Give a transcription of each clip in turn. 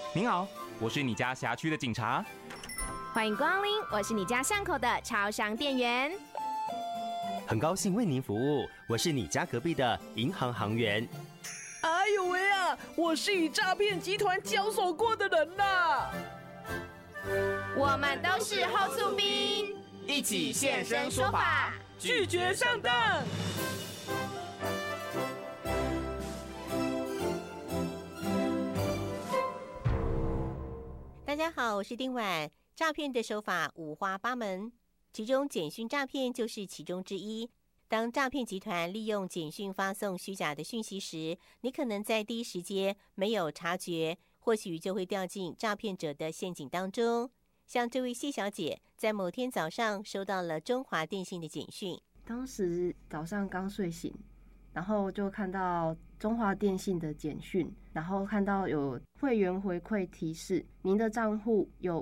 您好，我是你家辖区的警察。 欢迎光临，我是你家巷口的超商店员。 很高兴为您服务，我是你家隔壁的银行行员。 哎呦喂啊，我是与诈骗集团交手过的人啦。 我们都是后厝兵， 一起现身说法， 拒绝上当。 大家好，我是丁婉。诈骗的手法五花八门，其中简讯诈骗就是其中之一。当诈骗集团利用简讯发送虚假的讯息时，你可能在第一时间没有察觉，或许就会掉进诈骗者的陷阱当中。像这位谢小姐，在某天早上收到了中华电信的简讯， 当时早上刚睡醒，然后就看到中华电信的简讯，然后看到有会员回馈提示，您的账户有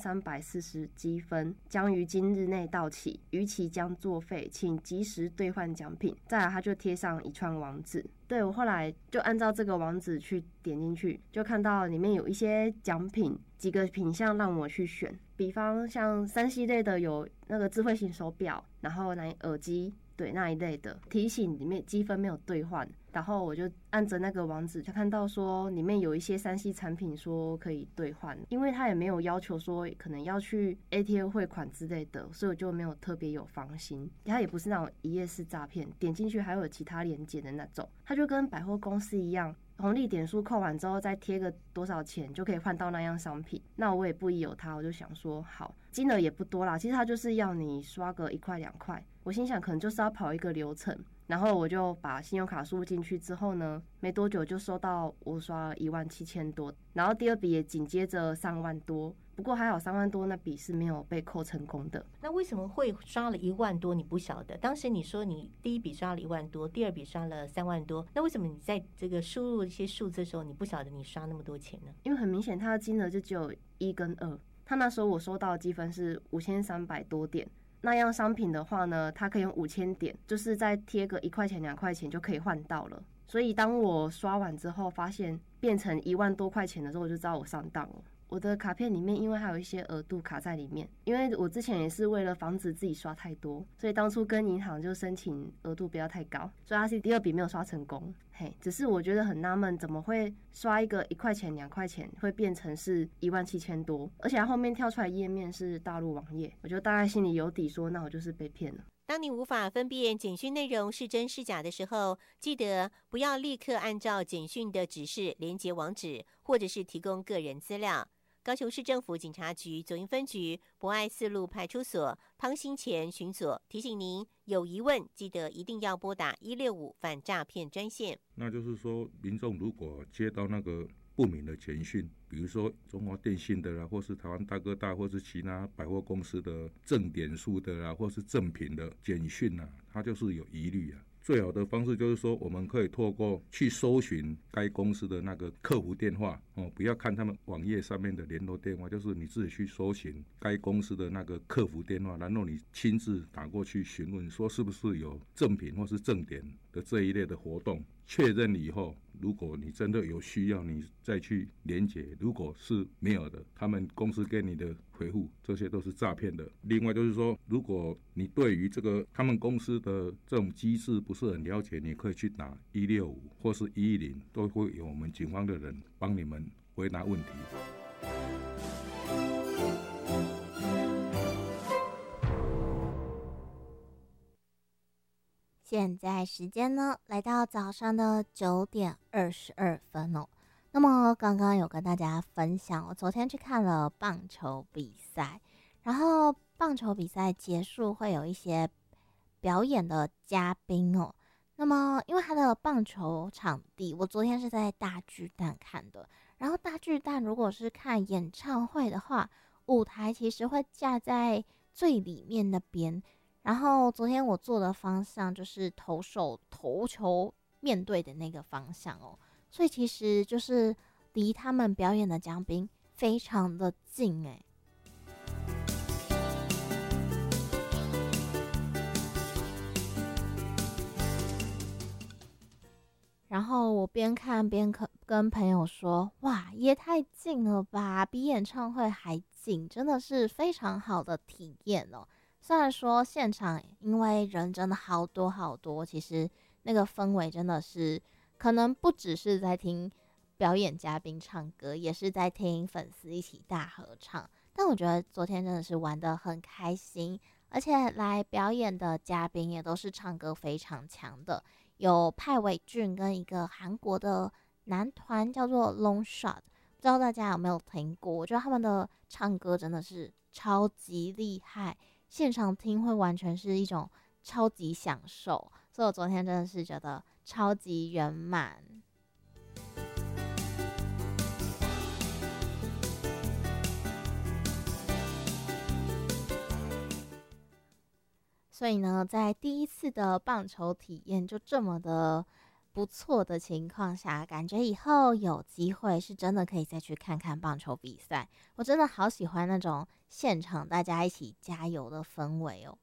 5340积分，将于今日内到期，逾期将作废，请及时兑换奖品。再来他就贴上一串网址，对，我后来就按照这个网址去点进去，就看到里面有一些奖品，几个品项让我去选，比方像3C类的有那个智慧型手表，然后耳机，对，那一类的提醒里面积分没有兑换，然后我就按着那个网址就看到说里面有一些3C 产品说可以兑换，因为他也没有要求说可能要去 ATM 汇款之类的，所以我就没有特别有放心。他也不是那种一页式诈骗，点进去还有其他连结的那种，他就跟百货公司一样，红利点数扣完之后再贴个多少钱就可以换到那样商品。那我也不疑有他，我就想说好，金额也不多啦，其实他就是要你刷个1块2块，我心想可能就是要跑一个流程，然后我就把信用卡输入进去之后呢，没多久就收到我刷了17000多，然后第二笔也紧接着3万多，不过还好3万多那笔是没有被扣成功的。 那为什么会刷了1万多？你不晓得，当时你说你第一笔刷了1万多，第二笔刷了3万多，那为什么你在这个输入一些数字的时候，你不晓得你刷那么多钱呢？ 因为很明显它的金额就只有1跟2，他那时候我收到的积分是5300多点。那样商品的话呢，它可以用5000点，就是再贴个1块钱2块钱就可以换到了。所以当我刷完之后，发现变成1万多块钱的时候，我就知道我上当了。我的卡片里面因为还有一些额度卡在里面，因为我之前也是为了防止自己刷太多，所以当初跟银行就申请额度不要太高，所以它是第二笔没有刷成功。嘿，只是我觉得很纳闷，怎么会刷一个1块钱2块钱会变成是17000多，而且它后面跳出来页面是大陆网页，我就大概心里有底说那我就是被骗了。 当你无法分辨简讯内容是真是假的时候，记得不要立刻按照简讯的指示连结网址，或者是提供个人资料。高雄市政府警察局左营分局博爱四路派出所汤新前巡佐提醒您，有疑问记得一定要拨打165反诈骗专线。 那就是说，民众如果接到那个不明的简讯，比如说中华电信的啦，或是台湾大哥大，或是其他百货公司的正点数的啦，或是正品的简讯啊，它就是有疑虑啊。最好的方式就是说，我们可以透过去搜寻该公司的那个客服电话不要看他们网页上面的联络电话，就是你自己去搜寻该公司的那个客服电话，然后你亲自打过去询问，说是不是有正品或是正点的这一类的活动。确认以后，如果你真的有需要，你再去连结，如果是没有的，他们公司给你的回复，这些都是诈骗的。另外就是说，如果你对于这个他们公司的这种机制不是很了解，你可以去打165或是110，都会有我们警方的人帮你们回答问题。 现在时间呢，来到早上的9点22分哦。那么刚刚有跟大家分享，我昨天去看了棒球比赛，然后棒球比赛结束会有一些表演的嘉宾哦。那么因为他的棒球场地，我昨天是在大巨蛋看的，然后大巨蛋如果是看演唱会的话，舞台其实会架在最里面那边。然后昨天我坐的方向就是投球面对的那个方向哦，所以其实就是离他们表演的嘉宾非常的近诶。然后我边看边跟朋友说，哇，也太近了吧，比演唱会还近，真的是非常好的体验哦。虽然说现场因为人真的好多好多，其实那个氛围真的是可能不只是在听表演嘉宾唱歌，也是在听粉丝一起大合唱。但我觉得昨天真的是玩得很开心，而且来表演的嘉宾也都是唱歌非常强的，有派伟俊跟一个韩国的男团叫做 Long Shot， 不知道大家有没有听过？我觉得他们的唱歌真的是超级厉害，现场听会完全是一种超级享受，所以我昨天真的是觉得超级圆满。所以呢，在第一次的棒球体验就这么的不错的情况下，感觉以后有机会是真的可以再去看看棒球比赛。我真的好喜欢那种现场大家一起加油的氛围哦。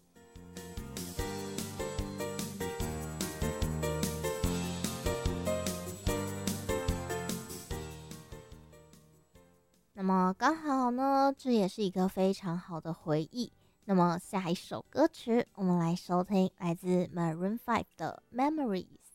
那么刚好呢，这也是一个非常好的回忆。那么下一首歌曲，我们来收听来自 Maroon 5的《Memories》。